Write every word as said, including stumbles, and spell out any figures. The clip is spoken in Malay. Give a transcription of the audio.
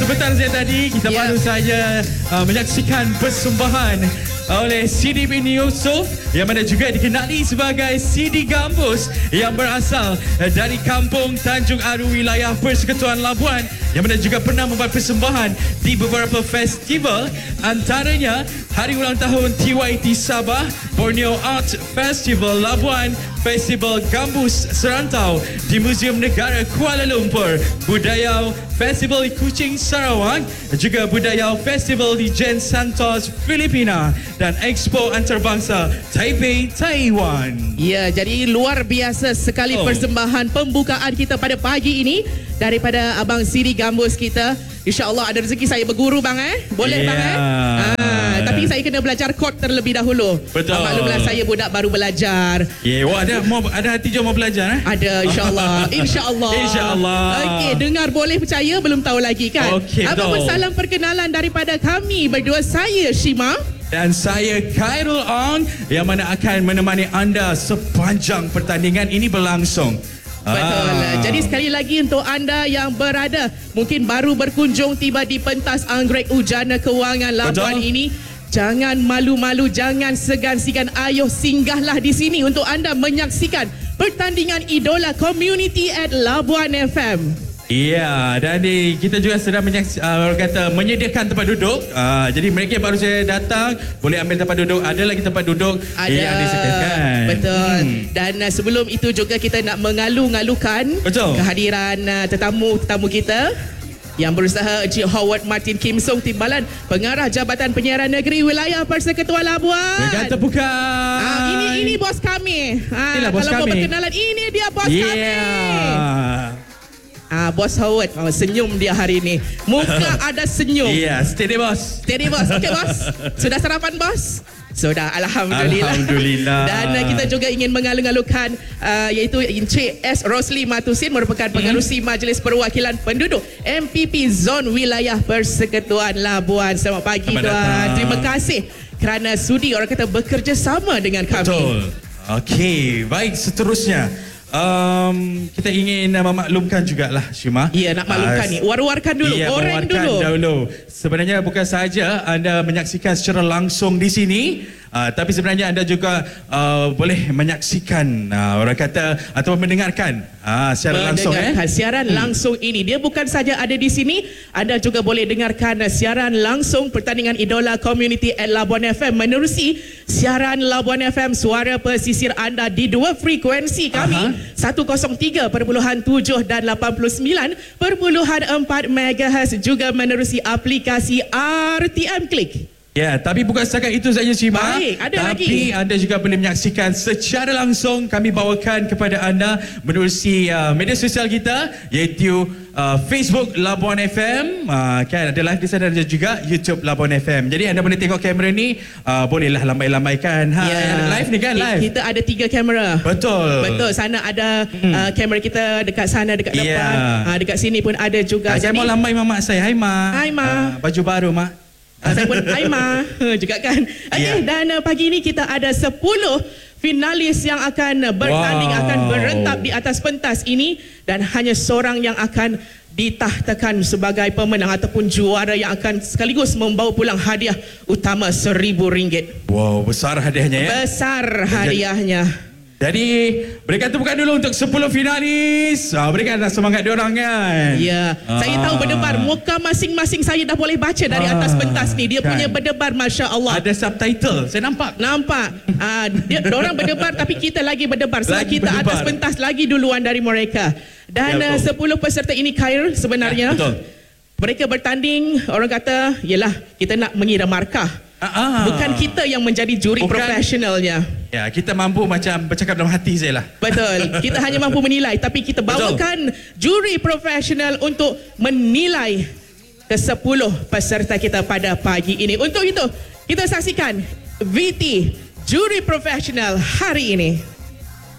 sebentar saja tadi kita yeah. baru saja uh, menyaksikan persembahan oleh Sidi bin Yusuf yang mana juga dikenali sebagai Sidi Gambus yang berasal dari kampung Tanjung Aru, wilayah Persekutuan Labuan, yang mana juga pernah membuat persembahan di beberapa festival, antaranya Hari Ulang Tahun T Y T Sabah, Borneo Art Festival Labuan, Festival Gambus Serantau di Museum Negara Kuala Lumpur, Budaya Festival Kuching Sarawak, juga Budaya Festival di Jen Santos Filipina, dan Expo Antarabangsa Taipei Taiwan. Ya, jadi luar biasa sekali oh. persembahan pembukaan kita pada pagi ini daripada Abang Sidi Gambus kita. InsyaAllah ada rezeki saya berguru bang eh. Boleh yeah. bang eh. Ah, tapi saya kena belajar kod terlebih dahulu. Betul. Ah, maklumlah saya budak baru belajar. Ya, yeah. Wah, ada mau ada hati jom mau belajar eh? Ada insyaAllah. InsyaAllah. InsyaAllah. Okey, dengar boleh percaya belum tahu lagi kan? Okey, apa salam perkenalan daripada kami berdua, saya Shima dan saya Khairul Ong, yang mana akan menemani anda sepanjang pertandingan ini berlangsung. Betul. Ah. Jadi sekali lagi untuk anda yang berada mungkin baru berkunjung tiba di pentas Anggrek Ujana Kewangan Labuan Betul. ini, jangan malu-malu, jangan segan-segan, ayo singgahlah di sini untuk anda menyaksikan pertandingan Idola Community at Labuan F M. Ya, dan di, kita juga sedang menyaks, uh, kata, menyediakan tempat duduk. Uh, jadi mereka baru saja datang boleh ambil tempat duduk. Ada lagi tempat duduk ada, yang disediakan. Betul. Hmm. Dan uh, sebelum itu juga kita nak mengalu-ngalukan betul. kehadiran uh, tetamu-tetamu kita yang berusaha, Encik Howard Martin Kim Song Timbalan, Pengarah Jabatan Penyiaran Negeri Wilayah Persekutuan Labuan. Berikan tepukan. Ah, ini ini bos kami. Ah, Inilah bos kalau kami. mau berkenalan, ini dia bos yeah. kami. Ah, Bos Howard, oh, senyum dia hari ini. Muka ada senyum. Ya, yeah, steady bos. Steady bos. Okey bos. Sudah sarapan bos? Sudah, Alhamdulillah. Alhamdulillah. Dan uh, kita juga ingin mengalu-alukan uh, iaitu Encik S. Rosli Matusin merupakan pengerusi hmm. Majlis Perwakilan Penduduk M P P Zon Wilayah Persekutuan Labuan. Selamat pagi Selamat tuan. Datang. Terima kasih kerana sudi orang kata bekerjasama dengan kami. Betul. Okey, baik, seterusnya. Um, kita ingin uh, memaklumkan jugalah Shima. Ya, nak maklumkan uh, ni. War-warkan dulu, iya, goreng dulu. dulu. Sebenarnya bukan sahaja anda menyaksikan secara langsung di sini, uh, tapi sebenarnya anda juga uh, boleh menyaksikan uh, orang kata atau mendengarkan uh, secara langsung eh. Siaran hmm. langsung ini dia bukan saja ada di sini, anda juga boleh dengarkan siaran langsung pertandingan Idola Community at Labuan F M menerusi siaran Labuan F M, suara pesisir anda di dua frekuensi kami. Aha. seratus tiga perpuluhan tujuh dan lapan puluh sembilan perpuluhan empat megahertz, juga menerusi aplikasi R T M Klik. Ya, tapi bukan setakat itu saja Shima. Baik, ada tapi lagi. Tapi anda juga boleh menyaksikan secara langsung, kami bawakan kepada anda menerusi uh, media sosial kita, iaitu uh, Facebook Labuan F M, uh, kan ada live di sana, ada juga YouTube Labuan F M. Jadi anda boleh tengok kamera ni, uh, bolehlah lambai-lambaikan. Ha, yeah. Live ni kan live. Kita ada tiga kamera. Betul. Betul. Sana ada hmm. uh, kamera kita dekat sana, dekat yeah. depan. Uh, dekat sini pun ada juga. Uh, saya mau lambai mamak saya. Hai Ma. Hai Ma. Uh, baju baru Mak. Uh, saya pun hai Ma juga kan. Okey, yeah. Dan uh, pagi ini kita ada sepuluh finalis yang akan bertanding, wow. akan berentap di atas pentas ini, dan hanya seorang yang akan ditahtakan sebagai pemenang ataupun juara yang akan sekaligus membawa pulang hadiah utama seribu ringgit. Wow, besar hadiahnya ya. Besar hadiahnya. Jadi berikan tepukan dulu untuk sepuluh finalis. Ah, berikanlah semangat diorang kan. Ya, ah. saya tahu berdebar. Muka masing-masing saya dah boleh baca dari atas pentas ni. Dia kan. punya berdebar, Masya Allah. Ada subtitle, saya nampak. Nampak. Ah, dia, diorang berdebar tapi kita lagi berdebar. Sebab lagi kita berdebar. Atas pentas lagi duluan dari mereka. Dan ya, uh, sepuluh peserta ini Khair sebenarnya. Ya, betul. Mereka bertanding, orang kata, yelah kita nak mengira markah. Ah, bukan kita yang menjadi juri bukan, profesionalnya. Ya, kita mampu macam bercakap dalam hati saya lah. Betul. Kita hanya mampu menilai, tapi kita bawakan betul. juri profesional untuk menilai ke sepuluh peserta kita pada pagi ini. Untuk itu, kita saksikan V T juri profesional hari ini.